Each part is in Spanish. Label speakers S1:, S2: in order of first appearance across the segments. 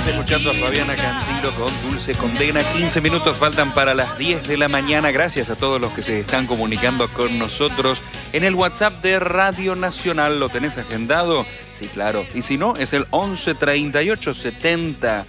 S1: Escuchando a Fabiana Cantilo con Dulce Condena. 15 minutos faltan para las 10 de la mañana. Gracias a todos los que se están comunicando con nosotros en el WhatsApp de Radio Nacional. ¿Lo tenés agendado? Sí, claro. Y si no, es el 11 38 70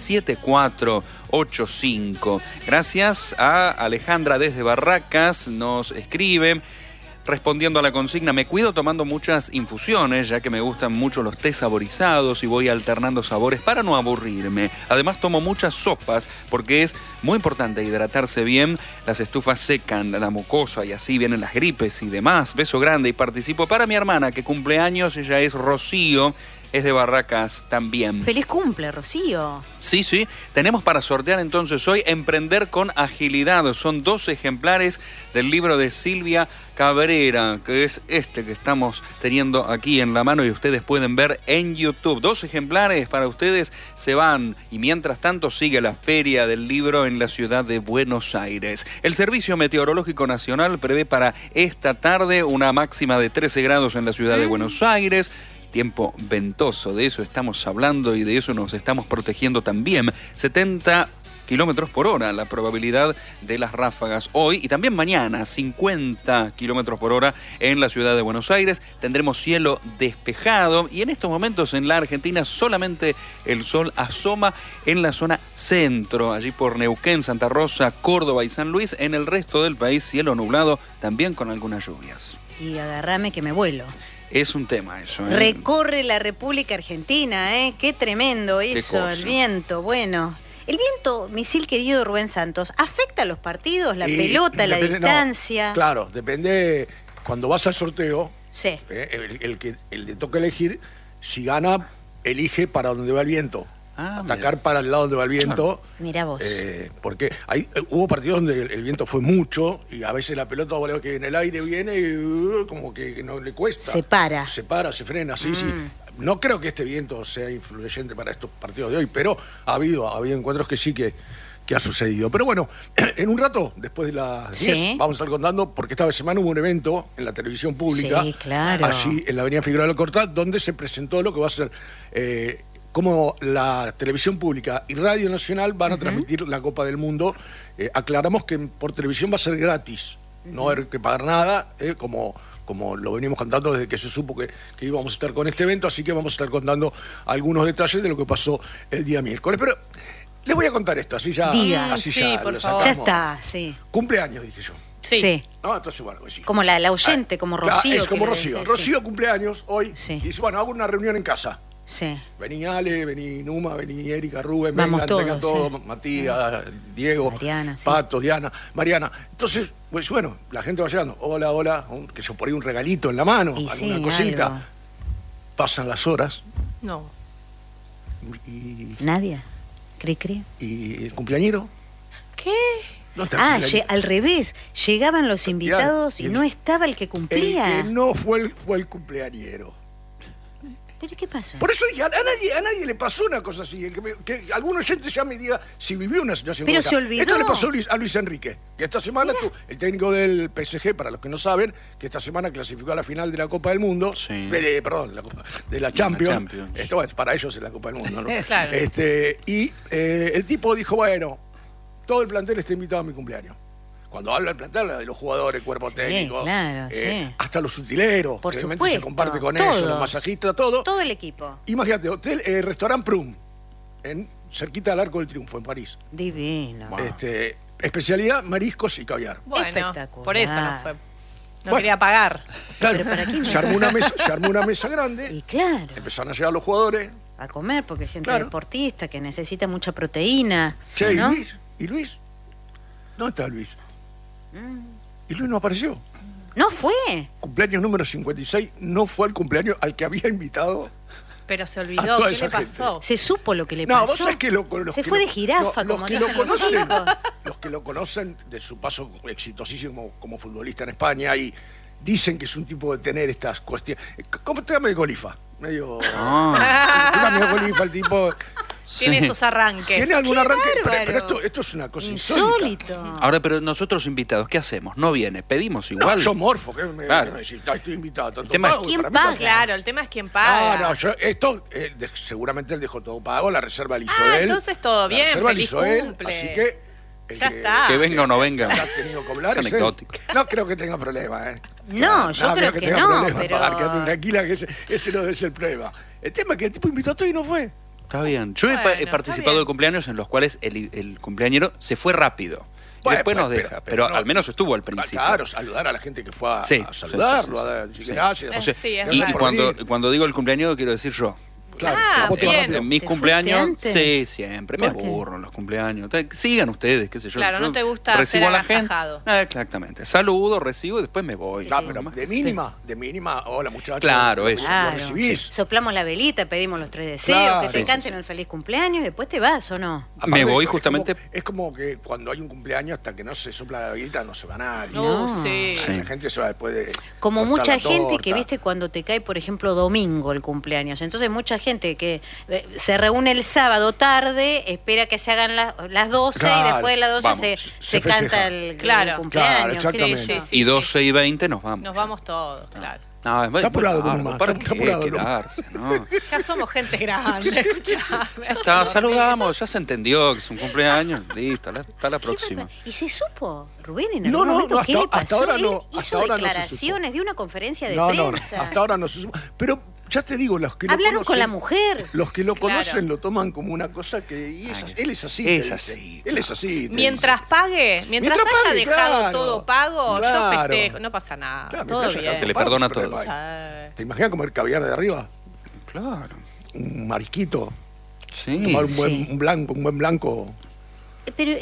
S1: 7485. Gracias a Alejandra desde Barracas. Nos escribe respondiendo a la consigna: me cuido tomando muchas infusiones, ya que me gustan mucho los té saborizados y voy alternando sabores para no aburrirme. Además tomo muchas sopas porque es muy importante hidratarse bien. Las estufas secan la mucosa y así vienen las gripes y demás. Beso grande y participo para mi hermana que cumple años. Ella es Rocío. Es de Barracas también.
S2: ¡Feliz cumple, Rocío!
S1: Sí, sí. Tenemos para sortear entonces hoy Emprender con Agilidad. Son 2 ejemplares del libro de Silvia Cabrera, que es este que estamos teniendo aquí en la mano y ustedes pueden ver en YouTube. 2 ejemplares para ustedes se van. Y mientras tanto sigue la Feria del Libro en la ciudad de Buenos Aires. El Servicio Meteorológico Nacional prevé para esta tarde una máxima de 13 grados en la ciudad de Buenos Aires. Tiempo ventoso, de eso estamos hablando y de eso nos estamos protegiendo también. 70 kilómetros por hora la probabilidad de las ráfagas hoy y también mañana. 50 kilómetros por hora en la ciudad de Buenos Aires. Tendremos cielo despejado y en estos momentos en la Argentina solamente el sol asoma en la zona centro, allí por Neuquén, Santa Rosa, Córdoba y San Luis. En el resto del país cielo nublado, también con algunas lluvias.
S2: Y agarrame que me vuelo.
S1: Es un tema eso, ¿eh?
S2: Recorre la República Argentina, ¿eh? Qué tremendo eso, el viento. Bueno, el viento, misil querido Rubén Santos, ¿afecta a los partidos, la pelota, la distancia?
S3: No, claro, depende. Cuando vas al sorteo,
S2: sí.
S3: El que le toca elegir, si gana, elige para donde va el viento. Atacar para el lado donde va el viento.
S2: Mirá vos.
S3: Porque hubo partidos donde el viento fue mucho y a veces la pelota que en el aire viene y como que no le cuesta.
S2: Se para,
S3: se frena, sí. No creo que este viento sea influyente para estos partidos de hoy, pero ha habido encuentros que sí que ha sucedido. Pero bueno, en un rato, después de las 10, vamos a estar contando, porque esta semana hubo un evento en la televisión pública,
S2: claro,
S3: allí en la avenida Figueroa Alcorta, donde se presentó lo que va a ser cómo la televisión pública y Radio Nacional van a transmitir la Copa del Mundo. Aclaramos que por televisión va a ser gratis, no va a haber que pagar nada, como lo venimos contando desde que se supo que íbamos a estar con este evento, así que vamos a estar contando algunos detalles de lo que pasó el día miércoles. Pero les voy a contar esto, así ya...
S2: por favor. Ya está, sí.
S3: Cumpleaños, dije yo.
S2: Sí.
S3: No, entonces, bueno, sí.
S2: Como la oyente, como Rocío.
S3: Es como Rocío. Rocío cumpleaños hoy. Sí. Y dice, bueno, hago una reunión en casa.
S2: Sí.
S3: Vení Ale, vení Numa, vení Erika, Rubén,
S2: vengan
S3: todos, Matías, Diego,
S2: Mariana,
S3: Pato, Diana, Mariana. Entonces, pues bueno, la gente va llegando, hola, que yo por ahí un regalito en la mano, alguna cosita. Algo. Pasan las horas.
S2: No. Y nadie. Cri.
S3: ¿Y el cumpleañero?
S2: ¿Qué? No al revés, llegaban los invitados y no estaba el que cumplía.
S3: El que no fue el cumpleañero.
S2: ¿Pero qué pasó?
S3: Por eso dije, a nadie le pasó una cosa así. Que algún oyente ya me diga si vivió una situación
S2: como esta. Pero se olvidó.
S3: Esto le pasó a Luis Enrique, que esta semana, el técnico del PSG, para los que no saben, que esta semana clasificó a la final de la Copa del Mundo. Sí. De la Champions. Bueno, para ellos es la Copa del Mundo, ¿no?
S2: Claro.
S3: Y el tipo dijo, bueno, todo el plantel está invitado a mi cumpleaños. Cuando habla el plantel, habla de los jugadores, cuerpo técnico,
S2: claro,
S3: hasta los utileros,
S2: por
S3: realmente
S2: supuesto,
S3: se comparte con ellos, los masajistas, todo.
S2: Todo el equipo.
S3: Imagínate, restaurant Prum, cerquita del Arco del Triunfo, en París.
S2: Divino.
S3: Wow. Especialidad, mariscos y caviar.
S4: Bueno,
S2: espectacular.
S4: Por eso no fue. No quería pagar.
S3: Claro, se armó una mesa grande.
S2: Y claro.
S3: Empezaron a llegar los jugadores.
S2: A comer, porque hay gente deportista que necesita mucha proteína.
S3: Sí, ¿no? ¿Y Luis? ¿Dónde está Luis? Y Luis no apareció.
S2: ¿No fue?
S3: Cumpleaños número 56, no fue el cumpleaños al que había invitado.
S4: Pero se olvidó, ¿qué le pasó?
S2: Se supo lo que le pasó.
S3: No, vos sabés que
S2: se fue de jirafa,
S3: los
S2: como
S3: que lo conocen. Los que lo conocen de su paso exitosísimo como futbolista en España y dicen que es un tipo de tener estas cuestiones. ¿Cómo te llama de Golifa? Medio. Medio Golifa el tipo.
S4: Tiene esos arranques.
S3: ¿Tiene algún arranque?
S2: Bárbaro.
S3: Pero esto es una cosa insólita.
S1: Ahora, pero nosotros invitados, ¿qué hacemos? No viene, pedimos igual.
S3: No, yo morfo, que me
S1: Claro.
S3: decís, estoy invitado. Tanto
S1: tema es
S3: pago,
S2: ¿quién
S3: para mí
S2: paga?
S3: tanto-
S4: Claro, el tema es quién paga.
S3: No, esto seguramente él dejó todo pago, la reserva la hizo él.
S4: Entonces todo
S3: La
S4: bien,
S3: reserva la
S4: feliz
S3: hizo él,
S4: cumple.
S3: así que... el
S4: Ya está.
S1: Que venga o no venga.
S3: ha tenido que hablar
S1: Es
S3: es él.
S1: anecdótico.
S3: No creo que tenga problema,
S2: No, yo creo que
S3: tenga
S2: no,
S3: problema
S2: pero...
S3: para quedarte tranquila que ese no debe ser el problema. El tema es que el tipo invitó a todo y no fue.
S1: Está bien. Yo
S4: Bueno,
S1: he participado
S4: está bien.
S1: de cumpleaños en los cuales el cumpleañero se fue rápido. Y
S3: Bueno,
S1: después nos
S3: pero-
S1: deja.
S3: pero
S1: Pero
S3: no-
S1: al menos estuvo al principio.
S3: Claro, saludar a la gente que fue a
S1: Sí,
S3: saludarlo,
S1: sí, sí,
S3: a
S1: sí,
S3: decir
S1: sí.
S3: gracias.
S1: O sea,
S4: Sí, es
S1: y
S4: verdad.
S1: cuando digo el cumpleañero, quiero decir yo.
S3: Claro,
S4: Ah,
S3: la foto
S4: bien.
S3: rápido.
S1: En mis
S2: ¿Te
S1: cumpleaños,
S2: fuiste antes?
S1: sí, siempre. Me
S2: ¿Por qué?
S1: aburro en los cumpleaños. Sigan ustedes, qué sé yo.
S4: Claro,
S1: Yo
S4: no te gusta
S1: recibo
S4: ser
S1: a la gente.
S4: agasajado.
S1: Exactamente. Saludo, recibo y después me voy.
S3: Claro, pero
S1: Nomás.
S3: de mínima, hola muchachos.
S1: Claro, eso.
S3: Lo
S2: Claro.
S3: recibís.
S2: Soplamos la velita, pedimos los 3 deseos,
S3: Claro.
S2: que te
S3: Sí,
S2: canten el feliz cumpleaños y después te vas, ¿o no?
S1: Me voy
S3: es
S1: justamente-
S3: Es como que cuando hay un cumpleaños, hasta que no se sopla la velita, no se va nadie.
S2: No.
S4: Sí.
S1: Sí.
S3: La gente se va después de.
S2: Como
S3: cortar
S2: mucha
S3: la
S2: gente que,
S3: torta.
S2: viste, cuando te cae, por ejemplo, domingo el cumpleaños. Entonces, mucha gente que se reúne el sábado tarde, espera que se hagan las 12 y
S3: Claro,
S2: después de las 12
S1: vamos,
S2: se
S3: se
S2: canta
S3: festeja.
S2: el
S4: Claro.
S2: cumpleaños.
S3: Claro,
S2: qué sé
S3: exactamente.
S2: yo.
S4: Sí,
S1: Y 12 y 20 nos vamos.
S4: Nos vamos todos, claro.
S1: No,
S3: Está apurado,
S1: bárbaro,
S3: Bruma,
S1: ¿para
S3: está
S1: qué
S3: apurado, Bruma.
S1: quedarse, no?
S4: Ya somos gente grande, escuchame.
S1: Ya está, saludamos, ya se entendió que es un cumpleaños. Listo, hasta la próxima.
S2: ¿Y se supo, Rubén, en
S3: No,
S2: algún
S3: no,
S2: momento
S3: no,
S2: qué le
S3: hasta
S2: pasó?
S3: ahora
S2: Él
S3: no, hasta
S2: hizo
S3: ahora no se
S2: declaraciones, dio una conferencia de
S3: No, no,
S2: prensa.
S3: hasta ahora no se supo. Pero ya te digo, los que lo
S2: Hablaron
S3: conocen,
S2: con la mujer.
S3: Los que lo
S4: Claro.
S3: conocen lo toman como una cosa que. Y él es así.
S1: Es
S3: te
S1: así,
S3: dice. Él es así. te
S4: Mientras
S3: dice.
S4: pague, mientras
S3: Mientras
S4: haya
S3: pague,
S4: dejado
S3: claro,
S4: todo pago, yo
S3: claro.
S4: festejo, no pasa nada,
S3: Claro,
S4: todo
S3: mientras
S4: bien.
S3: haya
S1: Se le
S3: pago,
S1: perdona
S3: no hay
S1: todo.
S3: problema.
S4: Sí.
S3: ¿Te imaginas comer caviar de arriba?
S1: Claro.
S3: Un marisquito.
S1: Sí.
S3: Tomar un
S2: Sí.
S3: buen blanco.
S2: Pero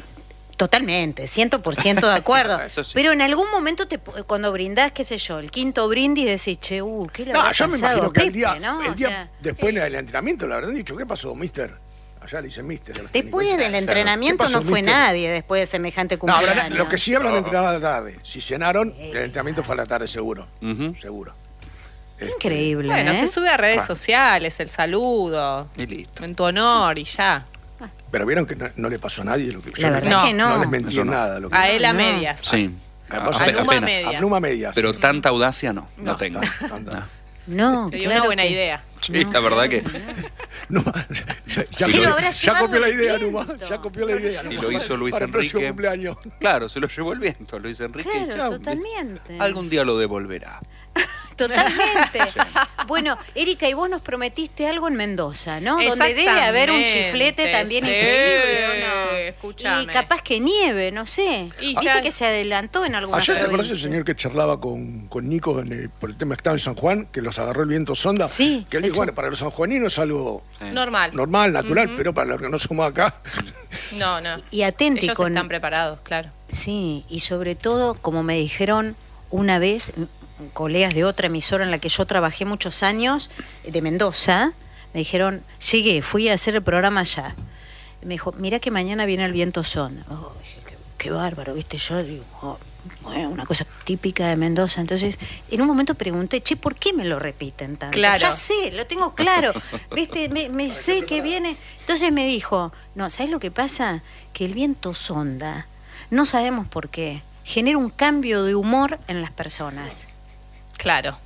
S2: totalmente, 100% de acuerdo.
S1: Eso sí.
S2: Pero en algún momento, cuando brindás, qué sé yo, el quinto brindis, decís, che, ¿qué le
S3: No,
S2: habrá
S3: yo me
S2: pasado
S3: imagino
S2: a
S3: que
S2: Pepe, ¿no? O sea,
S3: después del entrenamiento le habrán dicho, ¿qué pasó, mister? Allá le dicen mister. a los
S2: después
S3: técnicos.
S2: del entrenamiento
S3: ¿Qué pasó,
S2: no fue
S3: mister?
S2: nadie después de semejante
S3: No,
S2: cumpleaños.
S3: los que sí hablan entrenar a la tarde. Si cenaron, el entrenamiento fue a la tarde seguro.
S1: Ujú.
S3: Seguro.
S2: Increíble,
S4: Bueno,
S2: ¿eh?
S4: se sube a redes
S3: Bueno.
S4: sociales, el saludo,
S1: Y listo.
S4: en tu honor y ya.
S3: Pero vieron que no le pasó a nadie lo que
S2: La verdad que no.
S3: No les mentí
S1: Eso
S3: en
S1: no.
S3: nada. Lo que
S4: A él a
S2: no.
S4: medias.
S1: Sí.
S3: Además,
S4: A Numa
S1: apenas.
S4: medias.
S3: A Numa medias.
S1: Pero tanta audacia no tengo.
S3: tanta.
S2: No,
S4: Te dio
S2: claro
S4: una buena
S2: que-
S4: idea.
S1: Sí, la verdad que
S3: Numa, ya,
S2: Sí, lo habrá
S3: ya
S2: llevado
S3: copió la
S2: el
S3: idea,
S2: viento.
S3: Numa. Ya copió la idea.
S1: Sí,
S3: Numa.
S1: lo hizo Luis
S3: Para el próximo
S1: Enrique.
S3: cumpleaños.
S1: Claro, se lo llevó el viento, Luis Enrique. y
S2: Claro,
S1: chau.
S2: totalmente.
S1: Algún día lo devolverá.
S2: Totalmente. Bueno, Erika, y vos nos prometiste algo en Mendoza, ¿no? Donde debe haber un chiflete también
S4: sí,
S2: increíble, ¿o no?
S4: escúchame.
S2: Y capaz que nieve, no sé.
S4: Y
S2: Viste
S4: ya-
S2: que se adelantó en algunas
S3: Ayer te conoces el
S2: provincias.
S3: señor que charlaba con Nico por el tema que estaba en San Juan, que los agarró el viento sonda.
S2: Sí,
S3: Que él dijo,
S2: eso.
S3: bueno, para los sanjuaninos es algo
S4: Normal.
S3: normal, natural, pero para los que no somos acá.
S4: No, no.
S2: Y atenti
S4: Ellos
S2: con...
S4: están preparados, claro.
S2: Sí, y sobre todo, como me dijeron una vez, colegas de otra emisora en la que yo trabajé muchos años, de Mendoza, me dijeron, fui a hacer el programa allá. Me dijo, mirá que mañana viene el viento sonda. Oh, qué bárbaro, viste, yo digo, bueno, una cosa típica de Mendoza. Entonces, en un momento pregunté, che, ¿por qué me lo repiten tanto?
S4: Claro.
S2: Ya sé, lo tengo claro, viste, me sé que viene. Entonces me dijo, no, ¿sabes lo que pasa? Que el viento sonda, no sabemos por qué, genera un cambio de humor en las personas.
S4: Claro.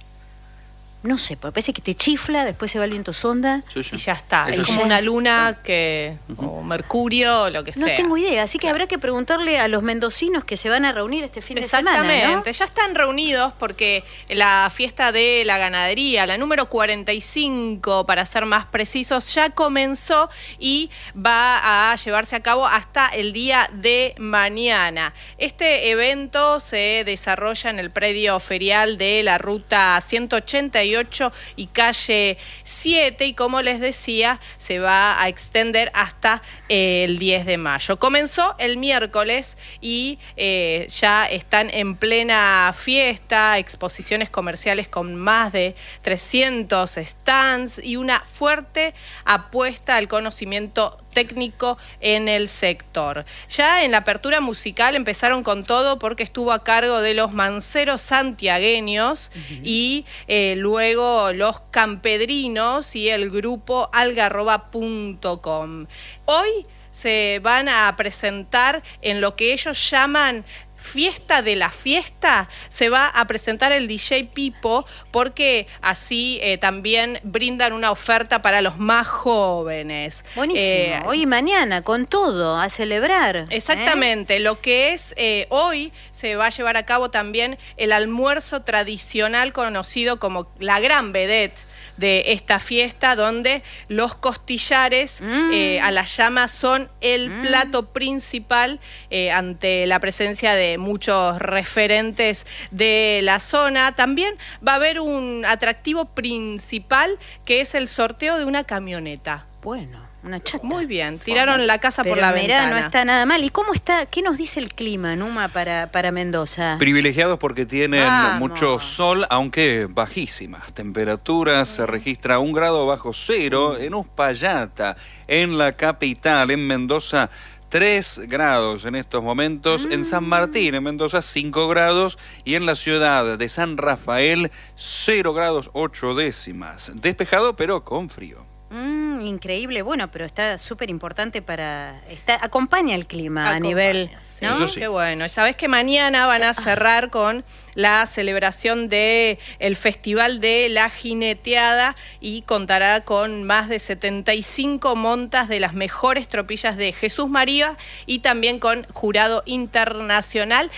S2: No sé, porque parece que te chifla, después se va el viento sonda.
S1: Sí, sí.
S4: Y ya está.
S1: Eso
S4: Es
S1: sí.
S4: como una luna que. O Mercurio, o lo que
S2: No
S4: sea.
S2: tengo idea, así que habrá que preguntarle a los mendocinos que se van a reunir este fin de semana, ¿no?
S4: Exactamente, ya están reunidos porque la fiesta de la ganadería, la número 45 para ser más precisos, ya comenzó y va a llevarse a cabo hasta el día de mañana. Este evento se desarrolla en el predio ferial de la ruta 188 y calle 7 y como les decía, se va a extender hasta el 10 de mayo. Comenzó el miércoles y ya están en plena fiesta, exposiciones comerciales con más de 300 stands y una fuerte apuesta al conocimiento técnico en el sector. Ya en la apertura musical empezaron con todo porque estuvo a cargo de los Manceros Santiagueños y luego los Campedrinos y el grupo algarroba.com. Hoy se van a presentar en lo que ellos llaman Fiesta de la Fiesta. Se va a presentar el DJ Pipo porque así también brindan una oferta para los más jóvenes.
S2: Buenísimo. Hoy y mañana, con todo, a celebrar.
S4: Exactamente. Lo que es hoy se va a llevar a cabo también el almuerzo tradicional conocido como la gran vedette de esta fiesta, donde los costillares a la llama son el plato principal ante la presencia de muchos referentes de la zona. También va a haber un atractivo principal que es el sorteo de una camioneta.
S2: Bueno, una chata.
S4: Muy bien, tiraron la casa por la ventana.
S2: No está nada mal. ¿Y cómo está? ¿Qué nos dice el clima, Numa, para Mendoza?
S1: Privilegiados porque tienen mucho sol, aunque bajísimas temperaturas. Se registra 1 grado bajo cero en Uspallata, en la capital, en Mendoza. 3 grados en estos momentos, en San Martín, en Mendoza 5 grados y en la ciudad de San Rafael 0 grados 8 décimas. Despejado pero con frío.
S2: Increíble, bueno, pero está súper importante acompaña el clima a nivel, ¿no?
S1: Eso sí.
S4: Qué bueno. Sabés que mañana van a cerrar con la celebración del Festival de la Jineteada y contará con más de 75 montas de las mejores tropillas de Jesús María y también con jurado internacional.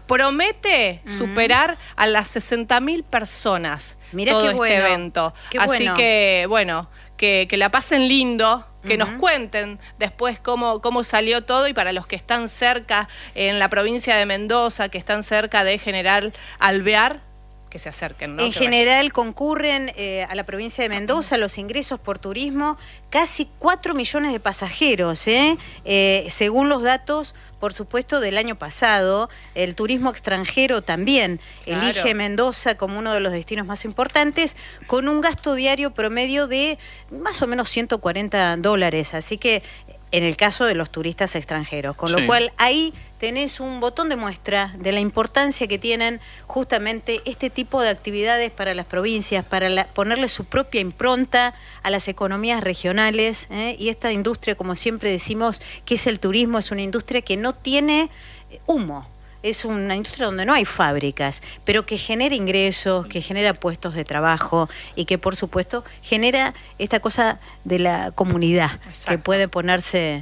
S4: Promete superar a las 60.000 personas.
S2: Mirá
S4: todo
S2: qué
S4: este
S2: bueno,
S4: evento.
S2: Qué
S4: Así
S2: bueno.
S4: que, bueno, que la pasen lindo, que nos cuenten después cómo salió todo, y para los que están cerca en la provincia de Mendoza, que están cerca de General Alvear, que se acerquen, ¿no?
S2: En general concurren a la provincia de Mendoza los ingresos por turismo, casi 4 millones de pasajeros, según los datos, por supuesto, del año pasado. El turismo extranjero también elige Mendoza como uno de los destinos más importantes, con un gasto diario promedio de más o menos $140, así que en el caso de los turistas extranjeros, con lo cual ahí tenés un botón de muestra de la importancia que tienen justamente este tipo de actividades para las provincias, para ponerle su propia impronta a las economías regionales, y esta industria, como siempre decimos, que es el turismo, es una industria que no tiene humo. Es una industria donde no hay fábricas, pero que genera ingresos, que genera puestos de trabajo y que, por supuesto, genera esta cosa de la comunidad. Exacto. Que puede ponerse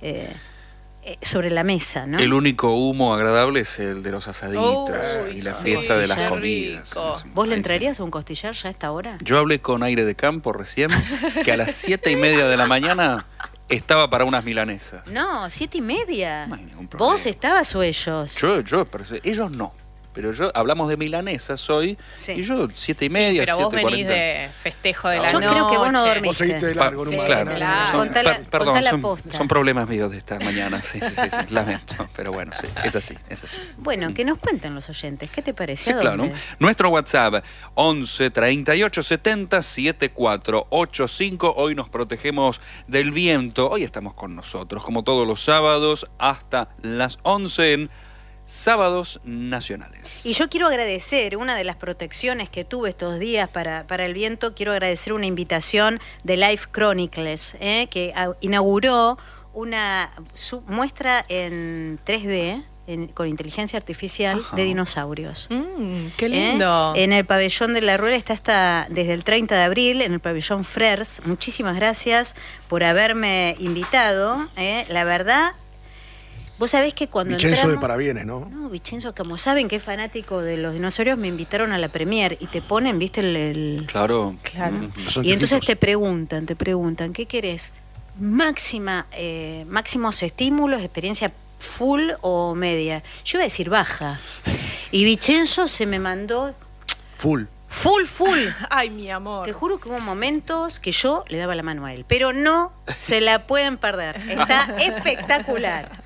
S2: sobre la mesa, ¿no?
S1: El único humo agradable es el de los asaditos y la fiesta de las comidas.
S2: ¿Vos le entrarías a un costillar ya a esta hora?
S1: Yo hablé con Aire de Campo recién, que a las 7:30 de la mañana estaba para unas milanesas.
S2: No, 7:30.
S1: No hay ningún problema.
S2: ¿Vos estabas o ellos?
S1: Pero ellos no. Pero hablamos de milanesas hoy, y yo 7:30,
S4: pero
S1: 7:40.
S4: Vos venís de festejo de la
S2: noche. Yo creo que vos no dormiste.
S3: Vos seguiste de largo,
S1: Claro.
S2: Contá la posta.
S1: Son problemas míos de esta mañana, sí, lamento. Pero bueno, sí, es así.
S2: Bueno, que nos cuenten los oyentes, ¿qué te pareció?
S1: Sí, claro. Nuestro WhatsApp, 11 38 70 7485. Hoy nos protegemos del viento. Hoy estamos con nosotros, como todos los sábados, hasta las 11 en Sábados Nacionales.
S2: Y yo quiero agradecer una de las protecciones que tuve estos días para el viento. Quiero agradecer una invitación de Life Chronicles, que inauguró una muestra en 3D con inteligencia artificial de dinosaurios.
S4: ¡Qué lindo!
S2: En el pabellón de la Rueda está desde el 30 de abril, en el pabellón Frers. Muchísimas gracias por haberme invitado. La verdad, vos sabés que cuando
S3: Vicenzo de parabienes, ¿no?
S2: No, Vicenzo, como saben que es fanático de los dinosaurios, me invitaron a la premier y te ponen, ¿viste?
S1: Claro.
S2: Y entonces te preguntan, ¿qué querés? Máximos estímulos, experiencia full o media. Yo iba a decir baja. Y Vicenzo se me mandó...
S3: Full.
S4: Ay, mi amor.
S2: Te juro que hubo momentos que yo le daba la mano a él, pero no se la pueden perder. Está espectacular.